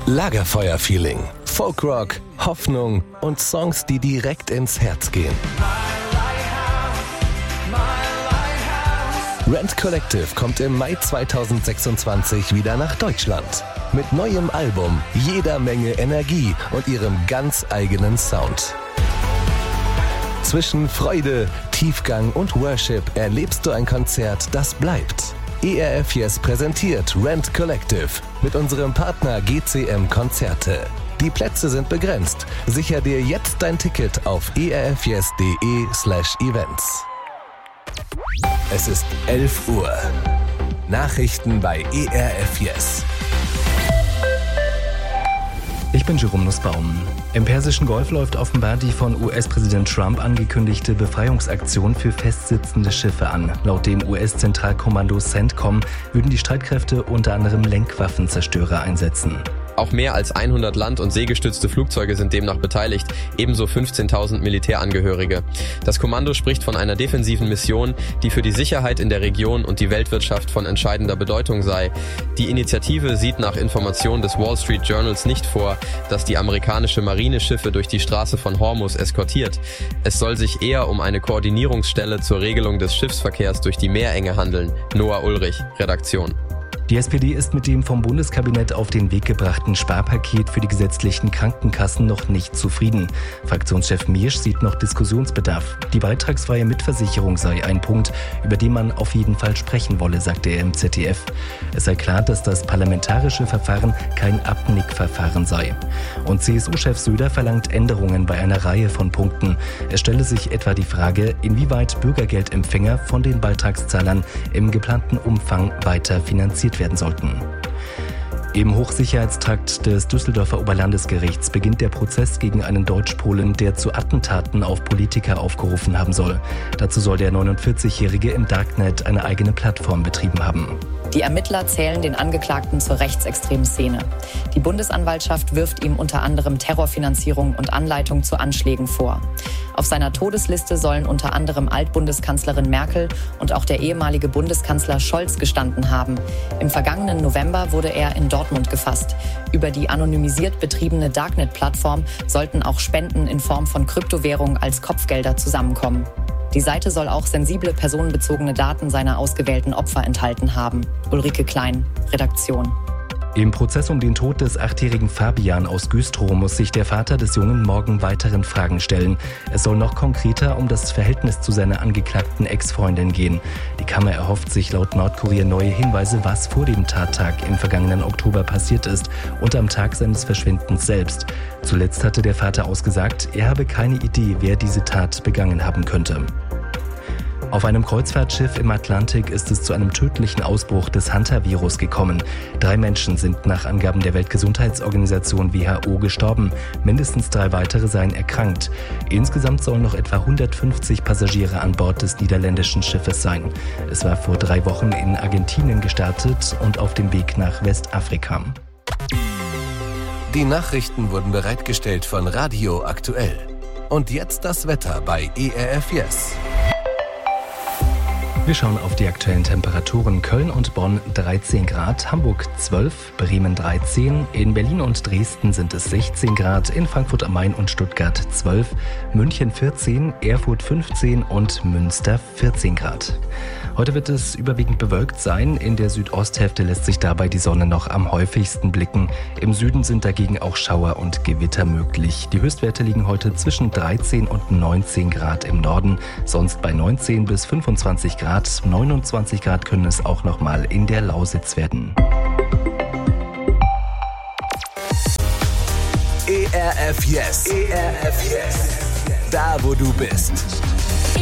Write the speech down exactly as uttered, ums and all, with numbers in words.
Lagerfeuer-Feeling, Folkrock, Hoffnung und Songs, die direkt ins Herz gehen. Rent Collective kommt im Mai zweitausendsechsundzwanzig wieder nach Deutschland. Mit neuem Album, jeder Menge Energie und ihrem ganz eigenen Sound. Zwischen Freude, Tiefgang und Worship erlebst du ein Konzert, das bleibt. E R F Yes präsentiert Rent Collective mit unserem Partner G C M Konzerte. Die Plätze sind begrenzt. Sicher dir jetzt dein Ticket auf erfyes.de slash events. Es ist elf Uhr. Nachrichten bei E R F Yes. Ich bin Jerome Nussbaum. Im Persischen Golf läuft offenbar die von U S-Präsident Trump angekündigte Befreiungsaktion für festsitzende Schiffe an. Laut dem U S-Zentralkommando CENTCOM würden die Streitkräfte unter anderem Lenkwaffenzerstörer einsetzen. Auch mehr als hundert land- und seegestützte Flugzeuge sind demnach beteiligt, ebenso fünfzehntausend Militärangehörige. Das Kommando spricht von einer defensiven Mission, die für die Sicherheit in der Region und die Weltwirtschaft von entscheidender Bedeutung sei. Die Initiative sieht nach Informationen des Wall Street Journals nicht vor, dass die amerikanische Marine Schiffe durch die Straße von Hormuz eskortiert. Es soll sich eher um eine Koordinierungsstelle zur Regelung des Schiffsverkehrs durch die Meerenge handeln. Noah Ulrich, Redaktion. Die S P D ist mit dem vom Bundeskabinett auf den Weg gebrachten Sparpaket für die gesetzlichen Krankenkassen noch nicht zufrieden. Fraktionschef Miersch sieht noch Diskussionsbedarf. Die beitragsfreie Mitversicherung sei ein Punkt, über den man auf jeden Fall sprechen wolle, sagte er im Z D F. Es sei klar, dass das parlamentarische Verfahren kein Abnickverfahren sei. Und C S U-Chef Söder verlangt Änderungen bei einer Reihe von Punkten. Es stelle sich etwa die Frage, inwieweit Bürgergeldempfänger von den Beitragszahlern im geplanten Umfang weiter finanziert werden sollten. Im Hochsicherheitstrakt des Düsseldorfer Oberlandesgerichts beginnt der Prozess gegen einen Deutsch-Polen, der zu Attentaten auf Politiker aufgerufen haben soll. Dazu soll der neunundvierzigjährige im Darknet eine eigene Plattform betrieben haben. Die Ermittler zählen den Angeklagten zur rechtsextremen Szene. Die Bundesanwaltschaft wirft ihm unter anderem Terrorfinanzierung und Anleitung zu Anschlägen vor. Auf seiner Todesliste sollen unter anderem Altbundeskanzlerin Merkel und auch der ehemalige Bundeskanzler Scholz gestanden haben. Im vergangenen November wurde er in Dortmund gefasst. Über die anonymisiert betriebene Darknet-Plattform sollten auch Spenden in Form von Kryptowährungen als Kopfgelder zusammenkommen. Die Seite soll auch sensible personenbezogene Daten seiner ausgewählten Opfer enthalten haben. Ulrike Klein, Redaktion. Im Prozess um den Tod des achtjährigen Fabian aus Güstrow muss sich der Vater des Jungen morgen weiteren Fragen stellen. Es soll noch konkreter um das Verhältnis zu seiner angeklagten Ex-Freundin gehen. Die Kammer erhofft sich laut Nordkurier neue Hinweise, was vor dem Tattag im vergangenen Oktober passiert ist und am Tag seines Verschwindens selbst. Zuletzt hatte der Vater ausgesagt, er habe keine Idee, wer diese Tat begangen haben könnte. Auf einem Kreuzfahrtschiff im Atlantik ist es zu einem tödlichen Ausbruch des Hantavirus gekommen. Drei Menschen sind nach Angaben der Weltgesundheitsorganisation W H O gestorben. Mindestens drei weitere seien erkrankt. Insgesamt sollen noch etwa hundertfünfzig Passagiere an Bord des niederländischen Schiffes sein. Es war vor drei Wochen in Argentinien gestartet und auf dem Weg nach Westafrika. Die Nachrichten wurden bereitgestellt von Radio Aktuell. Und jetzt das Wetter bei E R F Yes. Wir schauen auf die aktuellen Temperaturen. Köln und Bonn dreizehn Grad, Hamburg zwölf, Bremen dreizehn, in Berlin und Dresden sind es sechzehn Grad, in Frankfurt am Main und Stuttgart zwölf, München vierzehn, Erfurt fünfzehn und Münster vierzehn Grad. Heute wird es überwiegend bewölkt sein. In der Südosthälfte lässt sich dabei die Sonne noch am häufigsten blicken. Im Süden sind dagegen auch Schauer und Gewitter möglich. Die Höchstwerte liegen heute zwischen dreizehn und neunzehn Grad im Norden, sonst bei neunzehn bis fünfundzwanzig Grad. neunundzwanzig Grad können es auch noch mal in der Lausitz werden. E R F Yes. E R F Yes. Da, wo du bist.